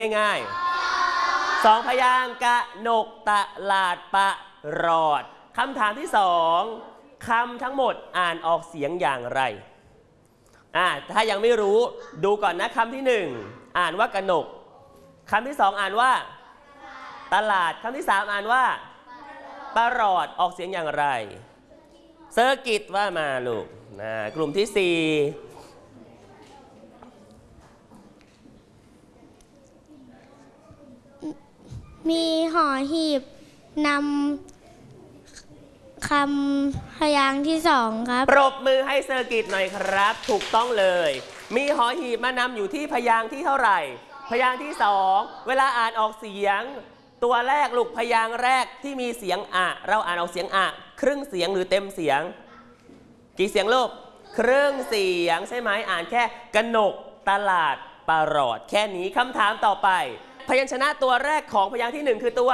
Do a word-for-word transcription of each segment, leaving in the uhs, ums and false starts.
ง่ายๆสองพยางค์กะหนกตลาดปะรอดคำถามที่สองคำทั้งหมดอ่านออกเสียงอย่างไรอ่าถ้ายังไม่รู้ดูก่อนนะคำที่หนึ่งอ่านว่ากะหนกคำที่สองอ่านว่าตลาดคำที่สามอ่านว่าปะรอดออกเสียงอย่างไรเซอร์กิตว่ามาลูกนะกลุ่มที่สี่มีหอหีบนำคำพยางค์ที่สองครับปรบมือให้เซอร์กิตหน่อยครับถูกต้องเลยมีหอหีบมานำอยู่ที่พยางค์ที่เท่าไหร่พยางค์ที่สองเวลาอ่านออกเสียงตัวแรกลูกพยางค์แรกที่มีเสียงอะเราอ่านออกเสียงอะครึ่งเสียงหรือเต็มเสียงกี่เสียงลูกครึ่งเสียงใช่ไหมอ่านแค่กนกตลาดปารอดแค่นี้คำถามต่อไปพยัญชนะตัวแรกของพยางค์ที่หนึ่งคือตัว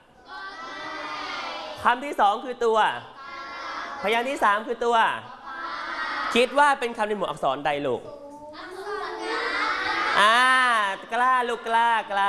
คำที่สองคือตัวพยางค์ที่สามคือตัวคิดว่าเป็นคำในหมวดอักษรใดลูกอ่ากล้าลูกกล้ากล้า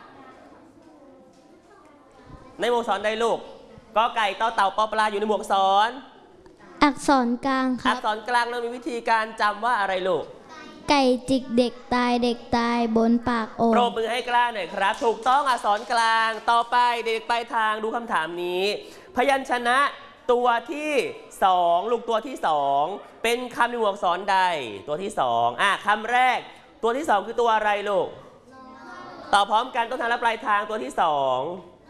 ในหมวดอักษรใดลูกกอไก่ต่อเต่าปอปลาอยู่ในหมวดอักษรอักษรกลางครับอักษรกลางเรามีวิธีการจำว่าอะไรลูกไก่จิกเด็กตายเด็กตายบนปากโอ่งปรบมือให้กล้าหน่อยครับถูกต้องอักษรกลางต่อไปเด็กๆไปทางดูคำถามนี้พยัญชนะตัวที่สองลูกตัวที่สองเป็นคำในหมวดอักษรใดตัวที่สองอ่ะคำแรกตัวที่สองคือตัวอะไรลูกตอบพร้อมกันต้นทางและปลายทางตัวที่สอง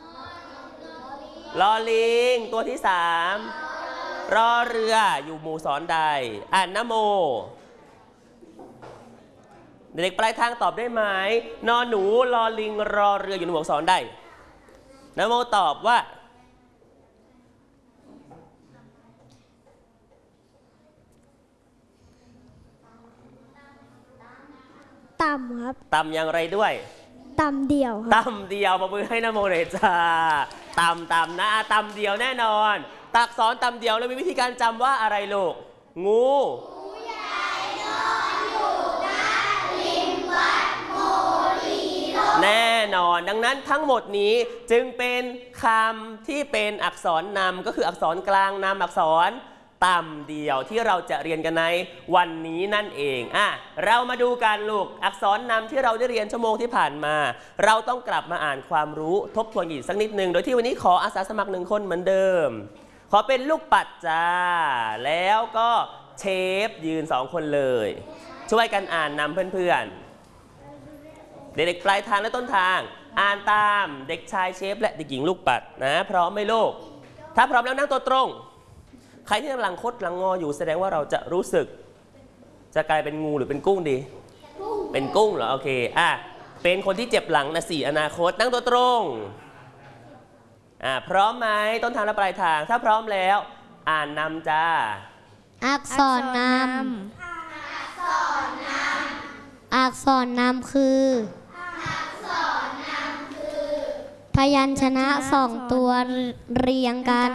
ลอลิงตัวที่สามรอเรืออยู่หมู่สอนใดอ่านนะโมเด็กปลายทางตอบได้ไหมนอนหนูลอลิงรอเรืออยู่ในหมู่สอนใดนะโมตอบว่าต่ำครับต่ำอย่างไรด้วยต่ำเดียวครับต่ำเดียวปรบมือให้นะโมเลยจ้าต่ำต่ำนะต่ำเดียวแน่นอนตักสอนต่ำเดียวแล้วมีวิธีการจำว่าอะไรลูกงูใหญ่นอนอยู่ณริมวัดโมลีแน่นอนดังนั้นทั้งหมดนี้จึงเป็นคำที่เป็นอักษรนำก็คืออักษรกลางนำอักษรต่ำเดียวที่เราจะเรียนกันในวันนี้นั่นเองอ่ะเรามาดูกันลูกอักษรนำที่เราได้เรียนชั่วโมงที่ผ่านมาเราต้องกลับมาอ่านความรู้ทบทวนอีกสักนิดนึงโดยที่วันนี้ขออาสาสมัครหนึ่งคนเหมือนเดิมขอเป็นลูกปัดจ้าแล้วก็เชฟยืนสองคนเลยช่วยกันอ่านนำเพื่อนๆเด็กๆปลายทางและต้นทางอ่านตามเด็กชายเชฟและเด็กหญิงลูกปัดนะพร้อมไหมลูกถ้าพร้อมแล้วนั่งตัวตรงใครที่กำลังคดหลังงออยู่แสดงว่าเราจะรู้สึกจะกลายเป็นงูหรือเป็นกุ้งดีเป็นกุ้งเหรอโอเคอ่ะเป็นคนที่เจ็บหลังนะสี่อนาคตนั่งตัวตรงอ่ะพร้อมไหมต้นทางและปลายทางถ้าพร้อมแล้วอ่านนำจ้าอักษรนำอักษรนำอักษรนำคืออักษรนำคือพยัญชนะสองตัวเรียงกัน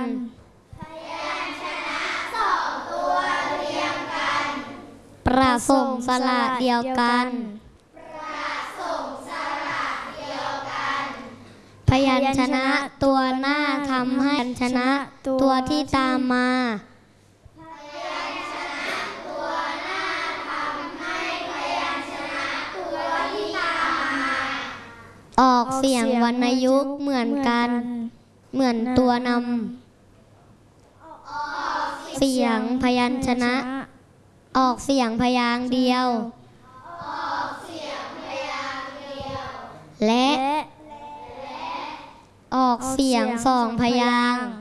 ประสงค์สระเดียวกันประสงค์สระเดียวกันพยัญชนะตัวหน้าทำให้พยัญชนะตัวที่ตามมาพยัญชนะตัวหน้าทำให้พยัญชนะตัวที่ตามมาออกเสียงวรรณยุกต์เหมือนกันเหมือนตัวนำเสียงพยัญชนะออกเสียงพยางค์เดียวและออกเสียงสองพยางค์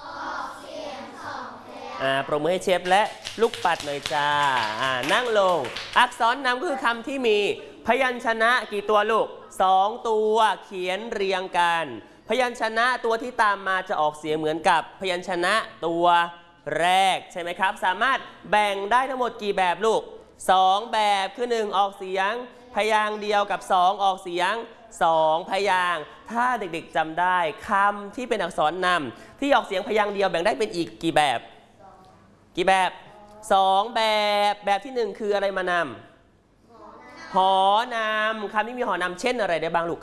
อ่าปรบมือให้เชฟและลูกปัดหน่อยจ้าอ่านั่งลงอักษรนำก็คือคำที่มีพยัญชนะกี่ตัวลูกสองตัวเขียนเรียงกันพยัญชนะตัวที่ตามมาจะออกเสียงเหมือนกับพยัญชนะตัวแรกใช่ไหมครับสามารถแบ่งได้ทั้งหมดกี่แบบลูกสองแบบคือหนึ่งออกเสียงพยางค์เดียวกับสองออกเสียงสองพยางค์ถ้าเด็กๆจำได้คำที่เป็นอักษรนำที่ออกเสียงพยางค์เดียวแบ่งได้เป็นอีกกี่แบบกี่แบบสองแบบแบบที่หนึ่งคืออะไรมานำหอนำคำที่มีหอนำเช่นอะไรได้บ้างลูก